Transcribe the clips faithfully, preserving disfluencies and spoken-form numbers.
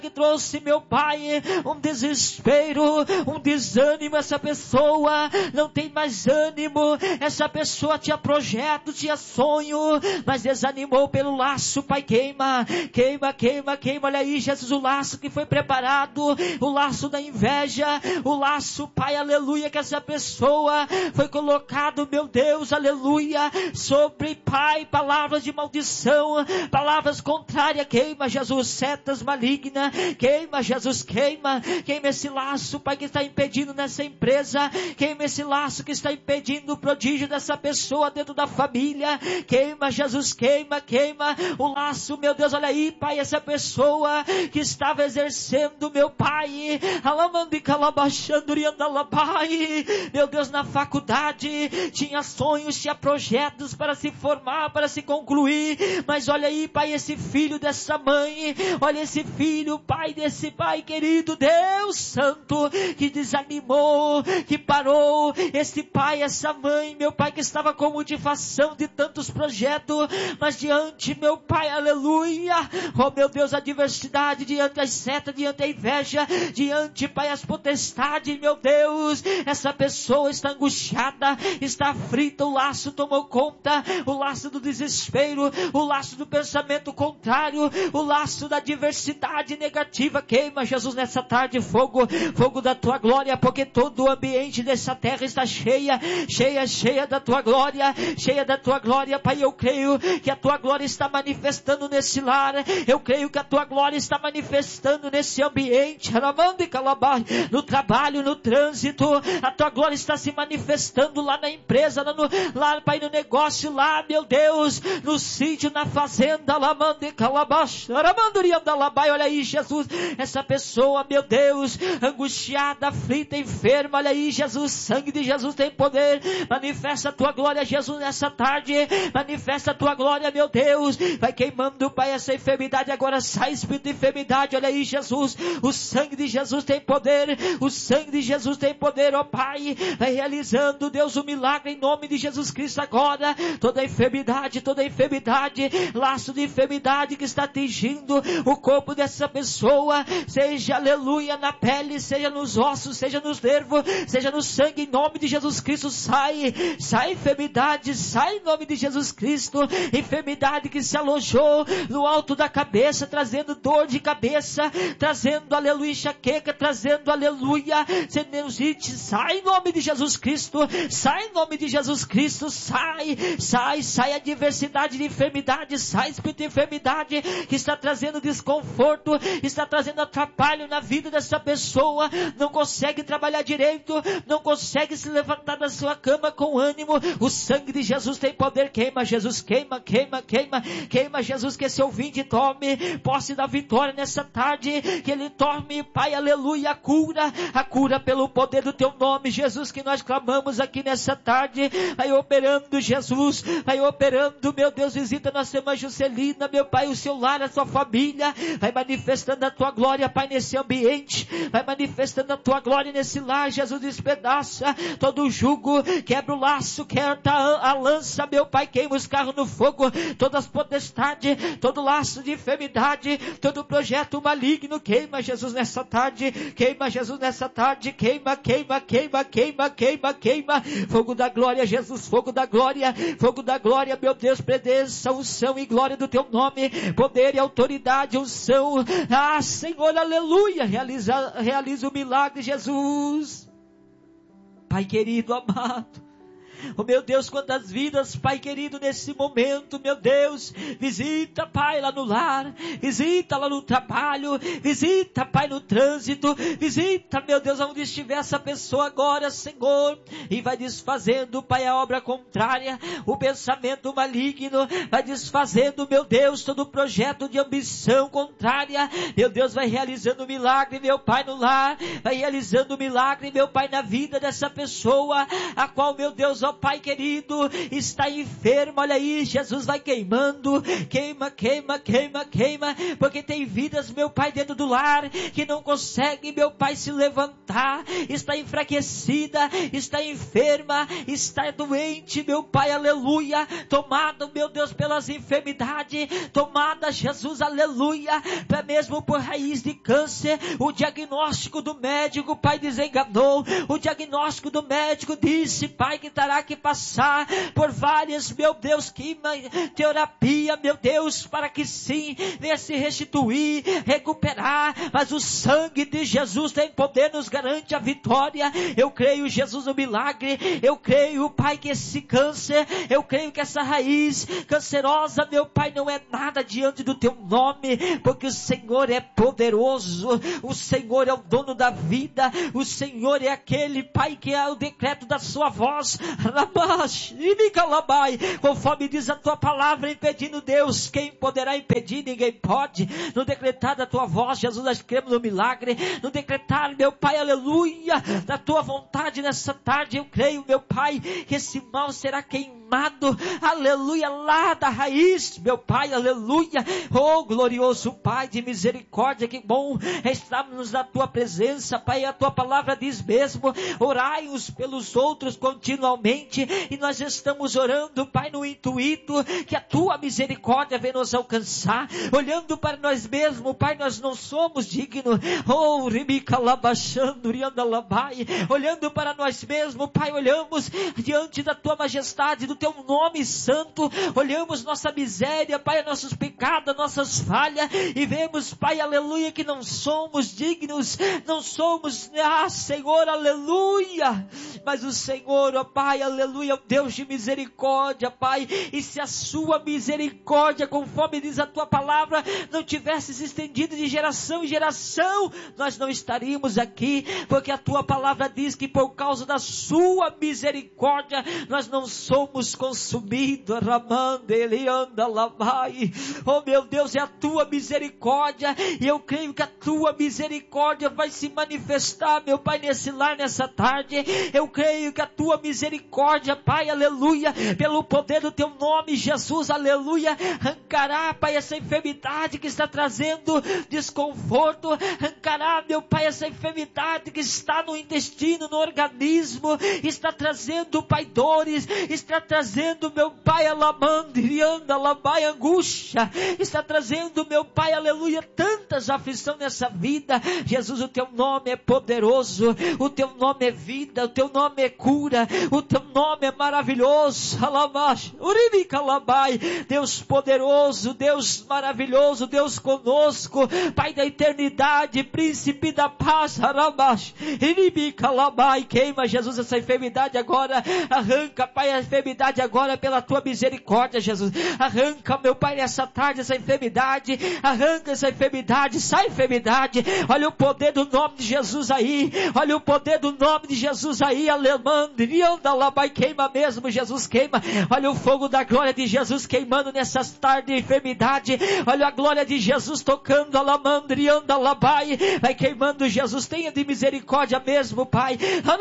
que trouxe, meu Pai, um desespero, um desânimo. Essa pessoa não tem mais ânimo, essa pessoa tinha projeto, tinha sonho, mas desanimou pelo laço, Pai, queima, queima, queima, queima, olha aí, Jesus, o laço que foi preparado, o laço da inveja, o laço, Pai, aleluia, que essa pessoa foi colocado, meu Deus, aleluia, sobre, Pai, palavras de maldição, palavras contrárias, queima, Jesus, setas malignas, queima, Jesus, queima, queima esse laço, Pai, que está impedindo nessa empresa, queima esse laço que está impedindo o prodígio dessa pessoa dentro da família, queima, Jesus, queima, queima o laço, meu Deus, olha aí, Pai, essa pessoa que estava exercendo, meu Pai, meu Deus, na faculdade, tinha sonhos, tinha projetos para se formar, para se concluir, mas olha aí, Pai, esse filho dessa mãe, olha esse filho, Pai, desse Pai querido, Deus Santo, que desanimou, que parou, esse pai, essa mãe, meu Pai, que estava com motivação de tantos projetos, mas diante, meu Pai, aleluia, oh meu Deus, a adversidade, diante as setas, diante a inveja, diante, Pai, as potestades, meu Deus, essa pessoa está angustiada, está aflita, o laço tomou conta, o laço do desespero, o laço do pensamento contrário, o laço da adversidade negativa, queima, Jesus, nessa tarde, fogo, fogo da tua glória, porque todo o ambiente dessa terra está cheia, cheia, cheia da tua glória, cheia da tua glória, Pai, eu creio que a tua glória está manifestando nesse lar, eu creio que a tua glória está manifestando nesse ambiente, no trabalho, no trânsito, a tua glória está se manifestando lá na empresa, lá, no, lá Pai, no negócio, lá, meu Deus, no sítio, na fazenda, olha aí, Jesus, essa pessoa, meu Deus, angustiada, aflita, enferma, olha aí, Jesus, sangue de Jesus tem poder, manifesta a tua glória, Jesus, nessa tarde, manifesta a tua glória, meu Deus, vai queimando, Pai, essa enfermidade, agora sai, espírito de enfermidade, olha aí, Jesus, o sangue de Jesus tem poder, o sangue de Jesus tem poder, ó Pai, vai realizando, Deus, o milagre em nome de Jesus Cristo agora, toda enfermidade, toda enfermidade, laço de enfermidade que está atingindo o corpo dessa pessoa, seja, aleluia, na pele, seja nos ossos, seja nos nervos, seja no sangue, em nome de Jesus Cristo, sai, sai enfermidade, sai em nome de Jesus Cristo, enfermidade que se alojou no alto da cabeça, trazendo dor de cabeça, trazendo, aleluia, enxaqueca, trazendo, aleluia, sinusite, sai em nome de Jesus Cristo, sai em nome de Jesus Cristo, sai, sai, sai a diversidade de enfermidade, sai espírito de enfermidade que está trazendo desconforto, está trazendo atrapalho na vida dessa pessoa, não consegue trabalhar direito, não consegue se levantar da sua cama com ânimo, o sangue de Jesus tem poder, queima, Jesus, queima, queima, queima, queima, Jesus, que esse ouvinte tome posse da vitória nessa tarde, que ele tome, Pai, aleluia, a cura, a cura pelo poder do teu nome, Jesus, que nós clamamos aqui nessa tarde, vai operando, Jesus, vai operando, meu Deus, visita nossa irmã Juscelina, meu Pai, o seu lar, a sua família, vai manifestando a tua glória, Pai, nesse ambiente, vai manifestando a tua glória nesse lar, Jesus, despedaça todo o jugo, quebra o laço, quebra a lança, meu Pai, queima os carros no fogo, todas as potestades, todo laço de enfermidade, todo projeto maligno, queima, Jesus, nessa tarde, queima, Jesus, nessa tarde, queima, queima, queima, queima, queima, queima, fogo da glória, Jesus, fogo da glória, fogo da glória, meu Deus, presença, unção e glória do teu nome, poder e autoridade, unção, ah, Senhor, aleluia, realiza, realiza o milagre, Jesus, Pai querido, amado, oh meu Deus, quantas vidas, Pai querido, nesse momento, meu Deus, visita, Pai, lá no lar, visita lá no trabalho, visita, Pai, no trânsito, visita, meu Deus, onde estiver essa pessoa agora, Senhor, e vai desfazendo, Pai, a obra contrária, o pensamento maligno, vai desfazendo, meu Deus, todo o projeto de ambição contrária, meu Deus, vai realizando o milagre, meu Pai, no lar, vai realizando o milagre, meu Pai, na vida dessa pessoa, a qual, meu Deus, ó ó Pai querido, está enfermo, olha aí, Jesus vai queimando, queima, queima, queima, queima, porque tem vidas, meu Pai, dentro do lar, que não conseguem, meu Pai, se levantar, está enfraquecida, está enferma, está doente, meu Pai, aleluia, tomado, meu Deus, pelas enfermidades, tomada, Jesus, aleluia, mesmo por raiz de câncer, o diagnóstico do médico, Pai, desenganou, o diagnóstico do médico disse, Pai, que terá que passar por várias, meu Deus, quimioterapia, meu Deus, para que sim, venha se restituir, recuperar, mas o sangue de Jesus tem poder, nos garante a vitória. Eu creio, Jesus, no milagre, eu creio, Pai, que esse câncer, eu creio que essa raiz cancerosa, meu Pai, não é nada diante do teu nome, porque o Senhor é poderoso, o Senhor é o dono da vida, o Senhor é aquele, Pai, que é o decreto da sua voz, conforme diz a tua palavra, impedindo Deus, quem poderá impedir? Ninguém pode. No decretar da tua voz, Jesus, nós cremos no milagre, no decretar, meu Pai, aleluia, da tua vontade nessa tarde, eu creio, meu Pai, que esse mal será queimado, aleluia, lá da raiz, meu Pai, aleluia, oh glorioso Pai de misericórdia, que bom estarmos na tua presença, Pai, a tua palavra diz mesmo, orai uns pelos outros continuamente, e nós estamos orando, Pai, no intuito, que a tua misericórdia venha nos alcançar, olhando para nós mesmos, Pai, nós não somos dignos, oh, olhando para nós mesmos, Pai, olhamos diante da tua majestade, do teu nome santo, olhamos nossa miséria, Pai, nossos pecados, nossas falhas, e vemos, Pai, aleluia, que não somos dignos, não somos, ah, Senhor, aleluia, mas o Senhor, ó Pai, aleluia, o Deus de misericórdia, Pai, e se a sua misericórdia, conforme diz a tua palavra, não tivesse se estendido de geração em geração, nós não estaríamos aqui, porque a tua palavra diz que por causa da sua misericórdia, nós não somos consumidos, Ramanda, Elianda, Labai, oh meu Deus, é a tua misericórdia, e eu creio que a tua misericórdia vai se manifestar, meu Pai, nesse lar, nessa tarde, eu creio que a tua misericórdia, Pai, aleluia, pelo poder do teu nome, Jesus, aleluia, arrancará, Pai, essa enfermidade que está trazendo desconforto, arrancará, meu Pai, essa enfermidade que está no intestino, no organismo, está trazendo, Pai, dores, está trazendo, meu Pai, alamandrianda, labai, angústia, está trazendo, meu Pai, aleluia, tantas aflições nessa vida. Jesus, o teu nome é poderoso, o teu nome é vida, o teu nome é cura, o teu nome é maravilhoso, Deus poderoso, Deus maravilhoso, Deus conosco, Pai da eternidade, príncipe da paz, queima, Jesus, essa enfermidade agora, arranca, Pai, a enfermidade agora pela tua misericórdia, Jesus, arranca, meu Pai, nessa tarde essa enfermidade, arranca essa enfermidade, sai enfermidade, olha o poder do nome de Jesus aí, olha o poder do nome de Jesus aí, alemandrianda, labai, queima mesmo, Jesus, queima, olha o fogo da glória de Jesus queimando nessas tardes de enfermidade, olha a glória de Jesus tocando, alamandrianda, labai, vai queimando, Jesus, tenha de misericórdia mesmo, Pai,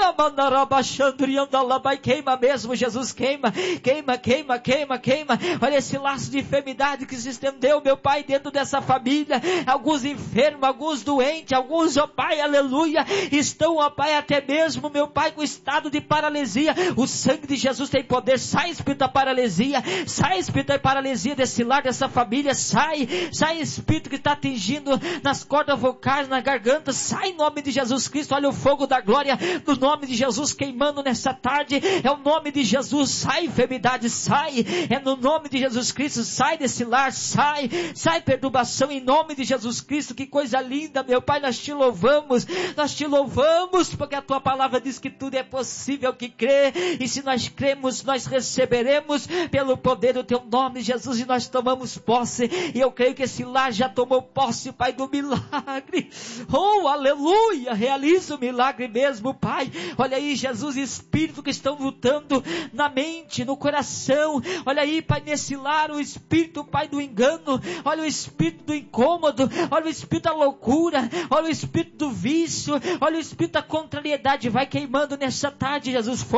labai, queima mesmo, Jesus, queima, queima, queima, queima, queima, olha esse laço de enfermidade que se estendeu, meu Pai, dentro dessa família, alguns enfermos, alguns doentes, alguns, ó Pai, aleluia, estão, ó Pai, até mesmo, meu Pai, com estado de paralisia, o sangue de Jesus tem poder, sai espírito da paralisia, sai espírito da paralisia desse lar, dessa família, sai, sai espírito que está atingindo nas cordas vocais, na garganta, sai em nome de Jesus Cristo, olha o fogo da glória, no nome de Jesus queimando nessa tarde, é o nome de Jesus, sai enfermidade, sai, é no nome de Jesus Cristo, sai desse lar, sai, sai perturbação em nome de Jesus Cristo, que coisa linda, meu Pai, nós te louvamos, nós te louvamos, porque a tua palavra diz que tudo é possível que crê, e se nós cremos, nós receberemos pelo poder do teu nome, Jesus, e nós tomamos posse, e eu creio que esse lar já tomou posse, Pai, do milagre, oh, aleluia, realiza o milagre mesmo, Pai, olha aí, Jesus, espírito que estão lutando na mente, no coração, olha aí, Pai, nesse lar, o espírito, Pai, do engano, olha o espírito do incômodo, olha o espírito da loucura, olha o espírito do vício, olha o espírito da contrariedade, vai queimando nessa tarde, Jesus, fogo poderoso,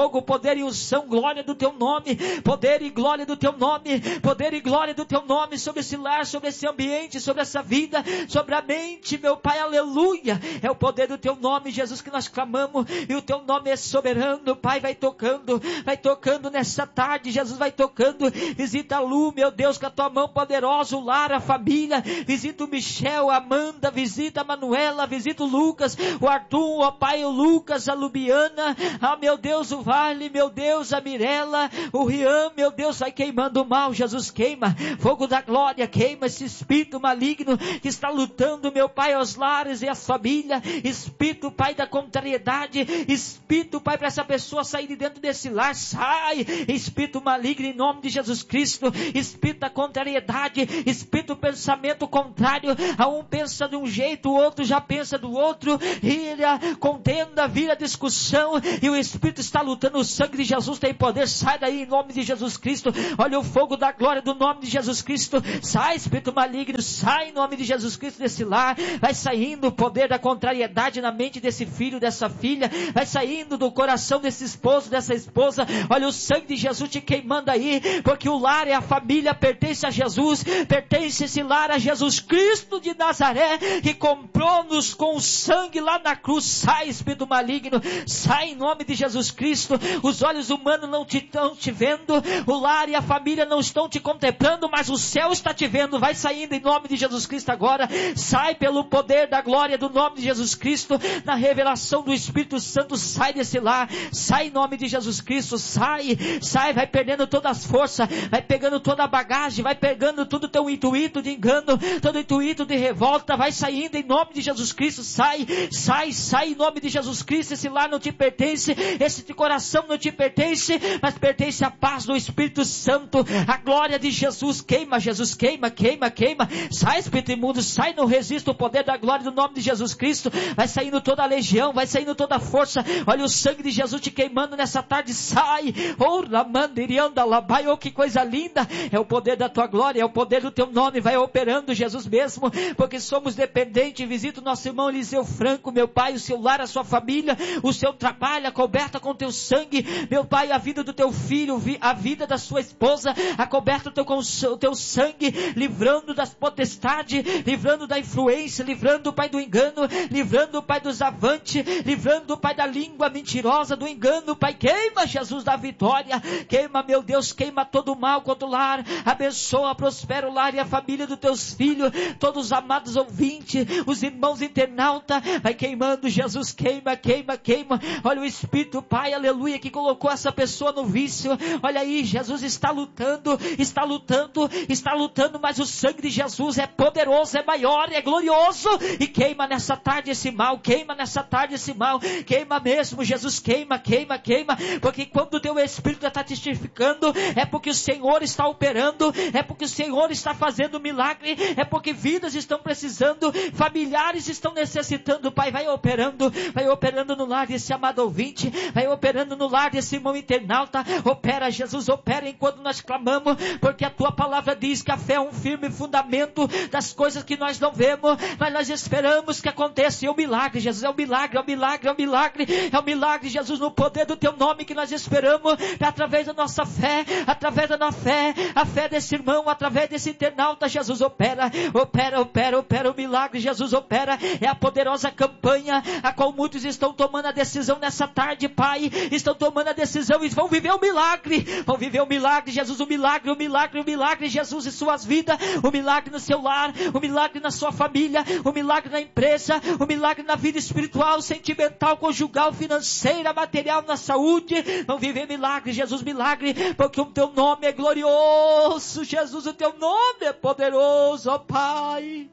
poder e unção, glória do teu nome, poder e glória do teu nome, poder e glória do teu nome sobre esse lar, sobre esse ambiente, sobre essa vida, sobre a mente, meu Pai, aleluia. É o poder do teu nome, Jesus, que nós clamamos, e o teu nome é soberano, Pai. Vai tocando, vai tocando nessa tarde, Jesus, vai tocando. Visita a Lu, meu Deus, com a tua mão poderosa, o lar, a família. Visita o Michel, a Amanda, visita a Manuela, visita o Lucas, o Arthur, ó Pai, o Lucas, a Lubiana, ah, meu Deus, o Vale, meu Deus, a Mirella, o Rian, meu Deus, vai queimando o mal, Jesus, queima, fogo da glória, queima esse espírito maligno que está lutando, meu Pai, aos lares e as famílias, espírito, Pai, da contrariedade, espírito, Pai, para essa pessoa sair de dentro desse lar, sai, espírito maligno, em nome de Jesus Cristo, espírito da contrariedade, espírito pensamento contrário, a um pensa de um jeito, o outro já pensa do outro, ira, contenda, vira discussão, e o Espírito está lutando, o sangue de Jesus tem poder, sai daí em nome de Jesus Cristo, olha o fogo da glória do nome de Jesus Cristo, sai Espírito maligno, sai em nome de Jesus Cristo desse lar, vai saindo o poder da contrariedade na mente desse filho, dessa filha, vai saindo do coração desse esposo, dessa esposa, olha o sangue de Jesus te queimando aí, porque o lar e a família pertence a Jesus, pertence esse lar a Jesus Cristo de Nazaré, que comprou-nos com o sangue lá na cruz, sai Espírito maligno, sai em nome de Jesus Cristo, os olhos humanos não te estão te vendo, o lar e a família não estão te contemplando, mas o céu está te vendo, vai saindo em nome de Jesus Cristo agora, sai pelo poder da glória do nome de Jesus Cristo, na revelação do Espírito Santo, sai desse lar, sai em nome de Jesus Cristo, sai, sai, vai perdendo todas as forças, vai pegando toda a bagagem, vai pegando todo o teu intuito de engano, todo o intuito de revolta, vai saindo em nome de Jesus Cristo, sai, sai, sai em nome de Jesus Cristo, esse lar não te pertence, esse coração não te pertence, mas pertence a paz do Espírito Santo, a glória de Jesus, queima Jesus, queima, queima, queima, sai Espírito imundo, sai, não resista o poder da glória do nome de Jesus Cristo, vai saindo toda a legião, vai saindo toda a força, olha o sangue de Jesus te queimando nessa tarde, sai, oh, lamandirianda, labai, oh, que coisa linda, é o poder da tua glória, é o poder do teu nome, vai operando Jesus mesmo, porque somos dependentes, visita o nosso irmão Eliseu Franco, meu Pai, o seu lar, a sua família, o seu trabalho, coberta com teu sangue, meu Pai, a vida do teu filho, a vida da sua esposa, a coberta do teu, com o teu sangue, livrando das potestades, livrando da influência, livrando, Pai, do engano, livrando, Pai, dos avantes, livrando, Pai, da língua mentirosa, do engano, Pai, queima Jesus da vitória, queima, meu Deus, queima todo o mal contra o lar, abençoa, prospera o lar e a família dos teus filhos, todos os amados ouvintes, os irmãos internautas, vai queimando Jesus, queima, queima, queima, olha o Espírito, Pai, aleluia, que colocou essa pessoa no vício, olha aí, Jesus está lutando, está lutando, está lutando, mas o sangue de Jesus é poderoso, é maior, é glorioso, e queima nessa tarde esse mal, queima nessa tarde esse mal, queima mesmo, Jesus, queima, queima, queima, porque quando o teu Espírito está testificando, é porque o Senhor está operando, é porque o Senhor está fazendo milagre, é porque vidas estão precisando, familiares estão necessitando, Pai, vai operando, vai operando no lar desse amado ouvinte, vai operando no lar desse irmão internauta, opera Jesus, opera enquanto nós clamamos, porque a tua palavra diz que a fé é um firme fundamento das coisas que nós não vemos, mas nós esperamos que aconteça, e o milagre, Jesus, é o milagre, é o milagre, é o milagre, é o milagre, Jesus, no poder do teu nome que nós esperamos, através da nossa fé, através da nossa fé, a fé desse irmão, através desse internauta, Jesus, opera, opera, opera, opera o milagre, Jesus, opera, é a poderosa campanha, a qual muitos estão tomando a decisão nessa tarde, Pai, estão tomando a decisão e vão viver o milagre, vão viver o milagre, Jesus, o milagre, o milagre, o milagre, Jesus, em suas vidas, o milagre no seu lar, o milagre na sua família, o milagre na empresa, o milagre na vida espiritual, sentimental, conjugal, financeira, material, na saúde, vão viver milagre, Jesus, milagre, porque o teu nome é glorioso, Jesus, o teu nome é poderoso, ó Pai.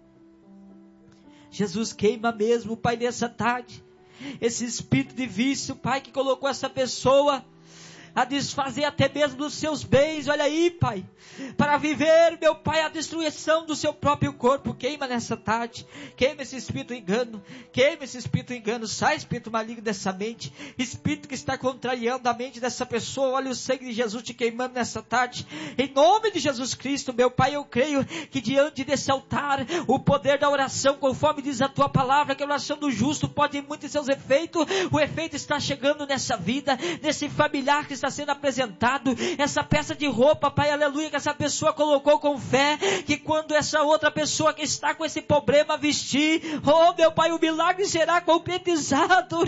Jesus, queima mesmo, Pai, nessa tarde, esse espírito de vício, Pai, que colocou essa pessoa a desfazer até mesmo dos seus bens, olha aí, Pai, para viver, meu Pai, a destruição do seu próprio corpo, queima nessa tarde, queima esse espírito engano, queima esse espírito engano, sai espírito maligno dessa mente, espírito que está contrariando a mente dessa pessoa, olha o sangue de Jesus te queimando nessa tarde, em nome de Jesus Cristo, meu Pai, eu creio que diante desse altar, o poder da oração, conforme diz a tua palavra, que a oração do justo pode ter muitos seus efeitos, o efeito está chegando nessa vida, nesse familiar que está sendo apresentado, essa peça de roupa, Pai, aleluia, que essa pessoa colocou com fé, que quando essa outra pessoa que está com esse problema vestir, oh meu Pai, o milagre será concretizado.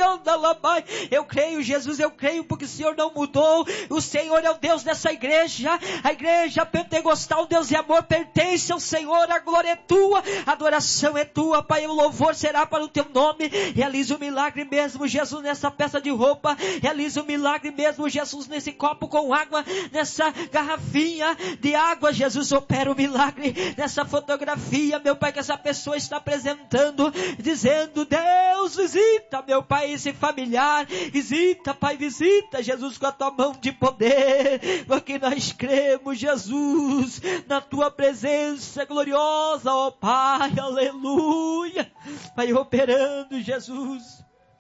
Eu creio, Jesus, eu creio, porque o Senhor não mudou, o Senhor é o Deus dessa igreja, a igreja pentecostal, Deus de amor, pertence ao Senhor, a glória é tua, a adoração é tua, Pai, o louvor será para o teu nome. Realiza o milagre mesmo, Jesus, nessa peça de roupa, realiza o milagre mesmo, Jesus, nesse copo com água, nessa garrafinha de água, Jesus, opera o milagre, nessa fotografia, meu Pai, que essa pessoa está apresentando, dizendo, Deus, visita, meu Pai, esse familiar, visita, Pai, visita, Jesus, com a tua mão de poder, porque nós cremos, Jesus, na tua presença gloriosa, ó Pai, aleluia, vai operando, Jesus,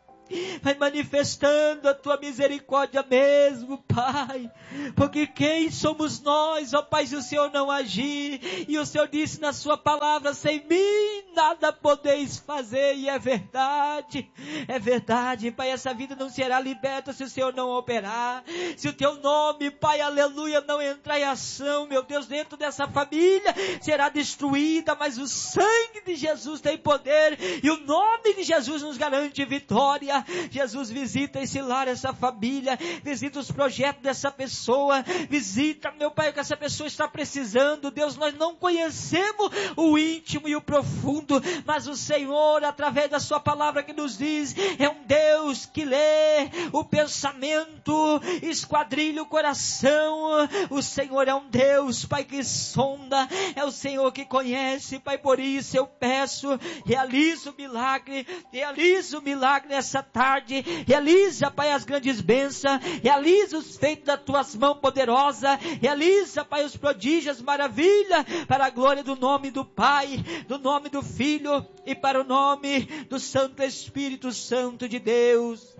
vai manifestando a tua misericórdia mesmo, Pai, porque quem somos nós, ó Pai, se o Senhor não agir? E o Senhor disse na sua palavra, sem mim nada podeis fazer, e é verdade, é verdade, Pai, essa vida não será liberta se o Senhor não operar, se o teu nome, Pai, aleluia, não entrar em ação, meu Deus, dentro dessa família, será destruída, mas o sangue de Jesus tem poder, e o nome de Jesus nos garante vitória. Jesus, visita esse lar, essa família, visita os projetos dessa pessoa, visita, meu Pai, o que essa pessoa está precisando. Deus, nós não conhecemos o íntimo e o profundo, mas o Senhor, através da sua palavra que nos diz, é um Deus que lê o pensamento, esquadrilha o coração. O Senhor é um Deus, Pai, que sonda, é o Senhor que conhece, Pai, por isso eu peço, realiza o milagre, realiza o milagre nessa tarde, realiza, Pai, as grandes bênçãos, realiza os feitos das tuas mãos poderosas, realiza, Pai, os prodígios, maravilha, para a glória do nome do Pai, do nome do Filho e para o nome do Santo Espírito Santo de Deus.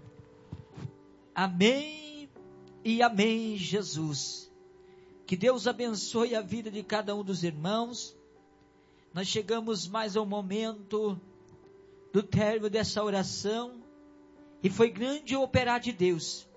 Amém e amém, Jesus. Que Deus abençoe a vida de cada um dos irmãos. Nós chegamos mais ao momento do término dessa oração, e foi grande o operar de Deus.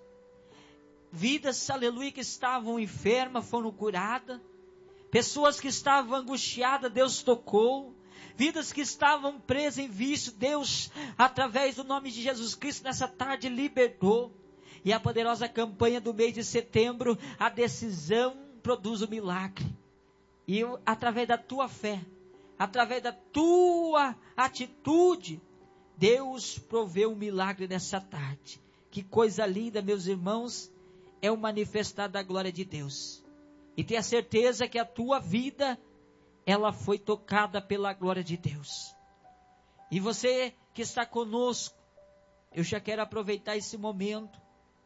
Vidas, aleluia, que estavam enfermas foram curadas, pessoas que estavam angustiadas, Deus tocou, vidas que estavam presas em vício, Deus, através do nome de Jesus Cristo, nessa tarde libertou. E a poderosa campanha do mês de setembro, a decisão produz o milagre, e eu, através da tua fé, através da tua atitude, Deus proveu um milagre nessa tarde. Que coisa linda, meus irmãos, é o manifestar da glória de Deus. E tenha certeza que a tua vida, ela foi tocada pela glória de Deus. E você que está conosco, eu já quero aproveitar esse momento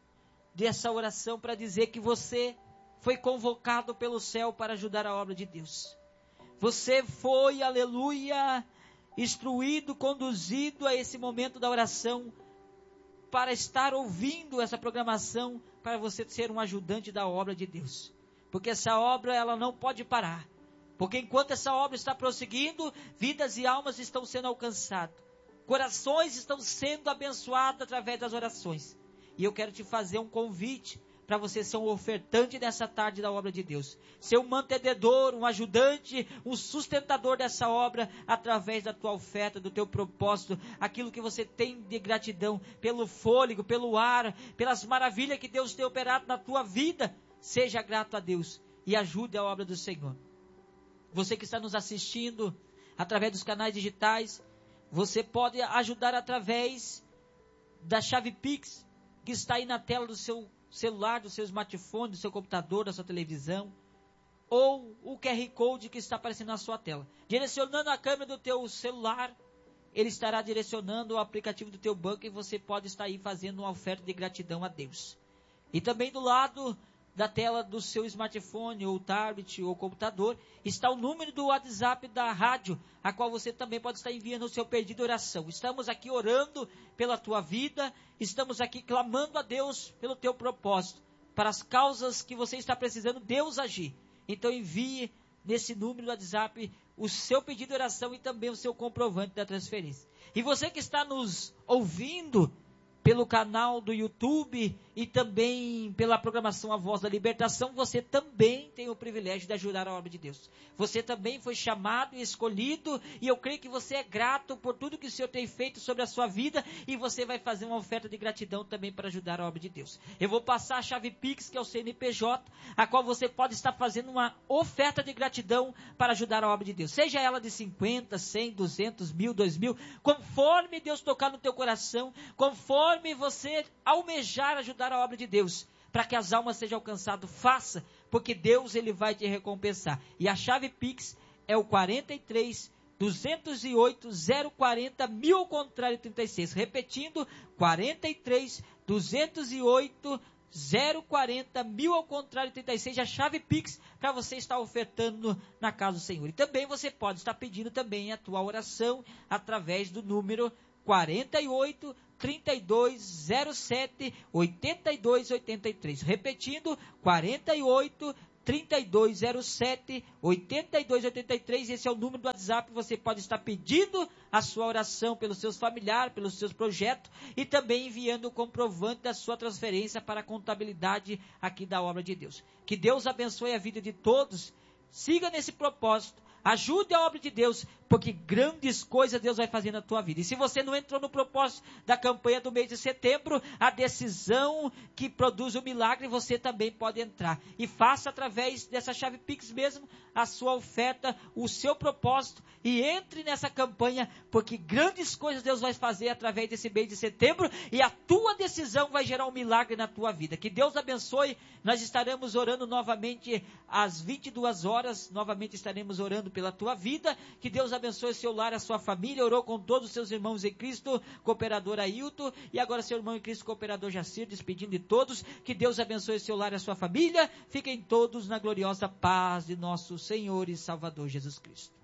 dessa oração para dizer que você foi convocado pelo céu para ajudar a obra de Deus. Você foi, aleluia, instruído, conduzido a esse momento da oração, para estar ouvindo essa programação, para você ser um ajudante da obra de Deus. Porque essa obra, ela não pode parar. Porque enquanto essa obra está prosseguindo, vidas e almas estão sendo alcançadas. Corações estão sendo abençoados através das orações. E eu quero te fazer um convite, para você ser um ofertante dessa tarde da obra de Deus. Ser um mantenedor, um ajudante, um sustentador dessa obra, através da tua oferta, do teu propósito, aquilo que você tem de gratidão, pelo fôlego, pelo ar, pelas maravilhas que Deus tem operado na tua vida. Seja grato a Deus e ajude a obra do Senhor. Você que está nos assistindo, através dos canais digitais, você pode ajudar através da chave Pix, que está aí na tela do seu celular, do seu smartphone, do seu computador, da sua televisão, ou o Q R Code que está aparecendo na sua tela. Direcionando a câmera do teu celular, ele estará direcionando o aplicativo do teu banco, e você pode estar aí fazendo uma oferta de gratidão a Deus. E também do lado da tela do seu smartphone, ou tablet, ou computador, está o número do WhatsApp da rádio, a qual você também pode estar enviando o seu pedido de oração. Estamos aqui orando pela tua vida, estamos aqui clamando a Deus pelo teu propósito, para as causas que você está precisando, Deus agir. Então envie nesse número do WhatsApp o seu pedido de oração e também o seu comprovante da transferência. E você que está nos ouvindo pelo canal do YouTube e também pela programação A Voz da Libertação, você também tem o privilégio de ajudar a obra de Deus. Você também foi chamado e escolhido, e eu creio que você é grato por tudo que o Senhor tem feito sobre a sua vida, e você vai fazer uma oferta de gratidão também para ajudar a obra de Deus. Eu vou passar a chave Pix, que é o C N P J, a qual você pode estar fazendo uma oferta de gratidão para ajudar a obra de Deus. Seja ela de cinquenta, cem, duzentos, mil, dois mil, conforme Deus tocar no teu coração, conforme você almejar ajudar a obra de Deus, para que as almas sejam alcançadas, faça, porque Deus ele vai te recompensar. E a chave Pix é o quarenta e três, duzentos e oito, zero quarenta, mil ao contrário trinta e seis. Repetindo, quarenta e três, duzentos e oito, zero quarenta, mil ao contrário trinta e seis, a chave Pix para você estar ofertando na casa do Senhor. E também você pode estar pedindo também a tua oração através do número quarenta e oito, trinta e dois, zero sete, oitenta e dois, oitenta e três. Repetindo, quarenta e oito, trinta e dois, zero sete, oitenta e dois, oitenta e três. Esse é o número do WhatsApp. Você pode estar pedindo a sua oração pelos seus familiares, pelos seus projetos, e também enviando o comprovante da sua transferência para a contabilidade aqui da obra de Deus. Que Deus abençoe a vida de todos. Siga nesse propósito. Ajude a obra de Deus, porque grandes coisas Deus vai fazer na tua vida. E se você não entrou no propósito da campanha do mês de setembro, a decisão que produz o milagre, você também pode entrar. E faça através dessa chave Pix mesmo a sua oferta, o seu propósito, e entre nessa campanha, porque grandes coisas Deus vai fazer através desse mês de setembro, e a tua decisão vai gerar um milagre na tua vida. Que Deus abençoe. Nós estaremos orando novamente às vinte e duas horas, novamente estaremos orando pela tua vida. Que Deus abençoe seu lar, a sua família. Orou com todos os seus irmãos em Cristo, cooperador Ailton, e agora seu irmão em Cristo, cooperador Jacir, despedindo de todos. Que Deus abençoe seu lar e a sua família. Fiquem todos na gloriosa paz de nosso Senhor e Salvador Jesus Cristo.